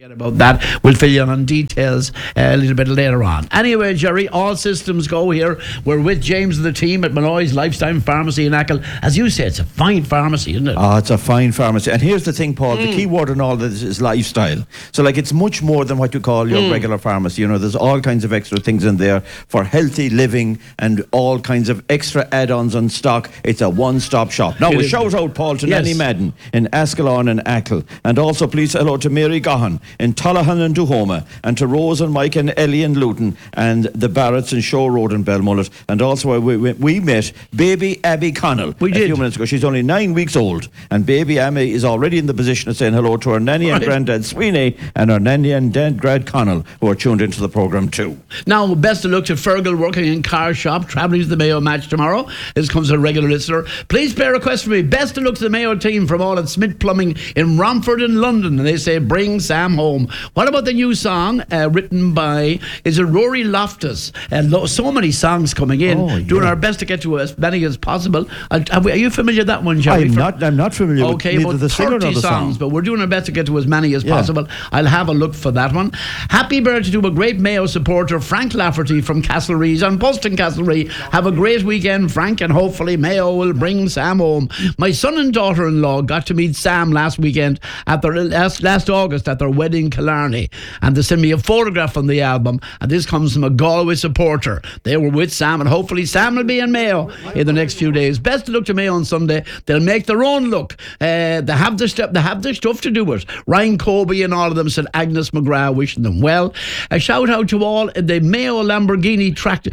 About that, we'll fill you in on details a little bit later on. Anyway, Jerry, all systems go here. We're with James and the team at Malloy's Lifetime Pharmacy in Achill. As you say, it's a fine pharmacy, isn't it? Oh, it's a fine pharmacy. And here's the thing, Paul, the key word in all this is lifestyle. So like, it's much more than what you call your regular pharmacy. You know, there's all kinds of extra things in there for healthy living and all kinds of extra add-ons on stock. It's a one-stop shop. Now, we shout out, Paul, to Nanny Madden in Ascalon and Achill. And also, please hello to Mary Gahan in Tullahan and Duhoma, and to Rose and Mike and Ellie and Luton, and the Barretts in Show Road and Belmullet. And also we met baby Abby Connell a few minutes ago. She's only 9 weeks old, and baby Abby is already in the position of saying hello to her nanny and granddad Sweeney and her nanny and dad Grad Connell, who are tuned into the programme too. Now, best of luck to Fergal working in car shop, travelling to the Mayo match tomorrow. This comes a regular listener. Please play a request for me. Best of luck to the Mayo team from all at Smith Plumbing in Romford in London, and they say bring Sam home. What about the new song written by, is it Rory Loftus? So many songs coming in, doing our best to get to as many as possible. Are you familiar with that one, Jerry? I'm not familiar with neither the singer nor the songs, song. but we're doing our best to get to as many as possible. I'll have a look for that one. Happy birthday to a great Mayo supporter, Frank Lafferty from Castlereagh on Post in Castlereagh. Have a great weekend, Frank, and hopefully Mayo will bring Sam home. My son and daughter-in-law got to meet Sam last weekend at their last August at their wedding in Killarney, and they sent me a photograph from the album, and this comes from a Galway supporter. They were with Sam, and hopefully Sam will be in Mayo in the next few days. Best of luck to Mayo on Sunday. They'll make their own look. They have the stuff to do it. Ryan Colby and all of them said Agnes McGrath wishing them well. A shout out to all the Mayo Lamborghini tractor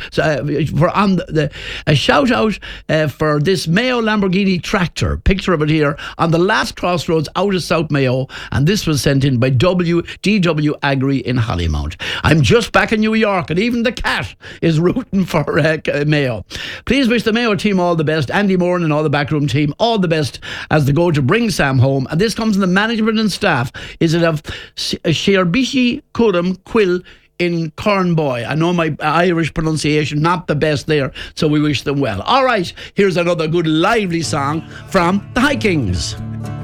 a shout out for this Mayo Lamborghini tractor, picture of it here, on the last crossroads out of South Mayo, and this was sent in by DW Agri in Hollymount. I'm just back in New York, and even the cat is rooting for Mayo. Please wish the Mayo team all the best. Andy Moore and all the backroom team all the best as they go to bring Sam home. And this comes from the management and staff. Is it of Shearbishi Kuram Quill in Cornboy? I know my Irish pronunciation not the best there, so we wish them well. All right, here's another good lively song from the High Kings.